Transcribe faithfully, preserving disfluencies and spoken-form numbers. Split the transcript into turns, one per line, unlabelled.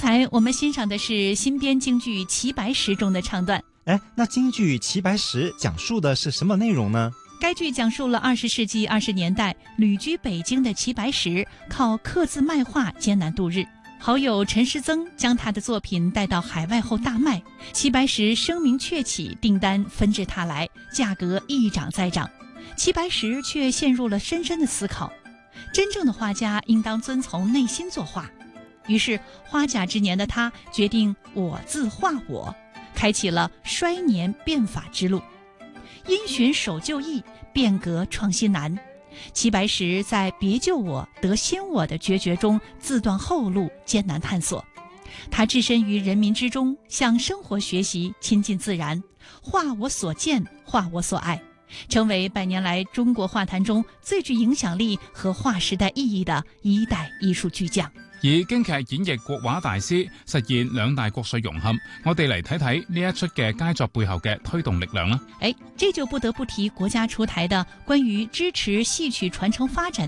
才我们欣赏的是新编京剧《齐白石》中的唱段。
哎，那京剧《齐白石》讲述的是什么内容呢？
该剧讲述了二十世纪二十年代旅居北京的齐白石靠刻字卖画艰难度日，好友陈师曾将他的作品带到海外后大卖，齐白石声名鹊起，订单纷至沓来，价格一涨再涨。齐白石却陷入了深深的思考，真正的画家应当遵从内心作画。于是花甲之年的他决定我自画我，开启了衰年变法之路。因循守旧易，变革创新难。齐白石在别救我得先我的决绝中自断后路，艰难探索。他置身于人民之中，向生活学习，亲近自然，画我所见，画我所愛，成為百年來中國畫壇中最具影響力和劃時代意義的一代藝術巨匠。
以京劇演繹國畫大師，實現兩大國粹融合。我哋嚟睇睇呢一出嘅佳作背後嘅推動力量啦。
誒，這就不得不提國家出台的關於支持戲曲傳承發展